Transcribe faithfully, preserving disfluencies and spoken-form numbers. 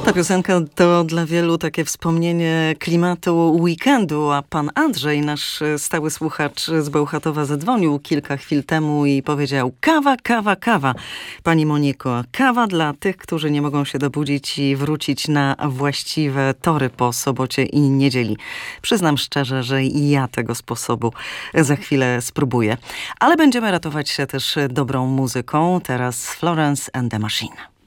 Ta piosenka to dla wielu takie wspomnienie klimatu weekendu, a pan Andrzej, nasz stały słuchacz z Bełchatowa, zadzwonił kilka chwil temu i powiedział: kawa, kawa, kawa. Pani Moniko, kawa dla tych, którzy nie mogą się dobudzić i wrócić na właściwe tory po sobocie i niedzieli. Przyznam szczerze, że i ja tego sposobu za chwilę spróbuję. Ale będziemy ratować się też dobrą muzyką. Teraz Florence and the Machine.